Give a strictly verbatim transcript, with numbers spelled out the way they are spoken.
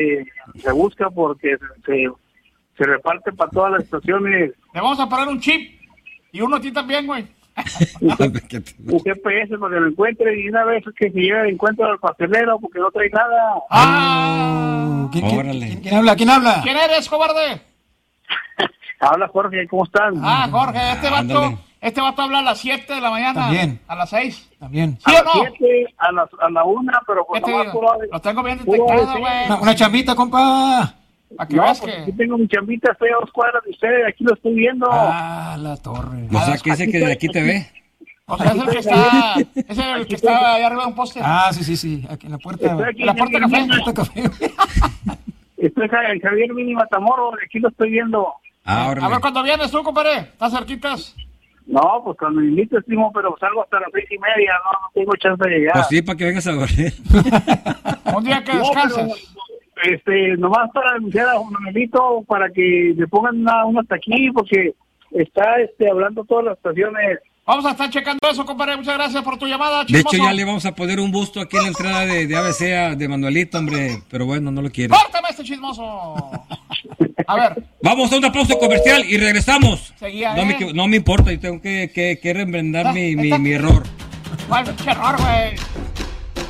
eh, se busca porque se, se reparte para todas las estaciones. Le vamos a poner un chip y uno a ti también, güey. Un G P S para que lo encuentre y una vez que se llega encuentra al pastelero porque no trae nada. ¡Ah! ¿Quién, quién, quién, quién habla? ¿Quién habla? ¿Quién eres, cobarde? Habla Jorge, ¿cómo están? Ah, Jorge, este Ah, vato, ándale. este vato habla a las siete de la mañana. También. A las seis. También. ¿Sí a o no? las siete, a, las, a la una, pero pues Este, nomás puro- lo tengo bien puro detectado, decir. güey. Una, una chambita, compa. Para que No, veas pues que... aquí tengo mi chambita, estoy a dos cuadras de ustedes, aquí lo estoy viendo. Ah, la torre. O sea, que ese que de aquí te ve. O sea, es el que está... Es el que está allá arriba de un poste. Ah, sí, sí, sí. Aquí en la puerta. Estoy aquí en la puerta de café. en la puerta café. Estoy en Javier Mini Matamoros, aquí lo estoy viendo. Ah, A ver, órale. ¿cuándo vienes tú, compadre? ¿Estás cerquitas? No, pues cuando me invites, primo, pero salgo hasta las seis y media, no, no tengo chance de llegar. Pues sí, para que vengas a volver. Un día que No, descanses. pero, este, nomás para anunciar a Juan Manuelito, para que le pongan una, una hasta aquí, porque está este, hablando todas las estaciones. Vamos a estar checando eso, compadre. Muchas gracias por tu llamada, De chismoso. hecho, ya le vamos a poner un busto aquí en la entrada de, de A B C a- de Manuelito, hombre. Pero bueno, no lo quiere. ¡Córtame este chismoso! A ver, Vamos a una pausa comercial y regresamos. Seguía, no, me, ¿eh? equi- no me importa, yo tengo que, que, que remendar Ah, mi, mi, está- mi error. ¿cuál pinche error, güey?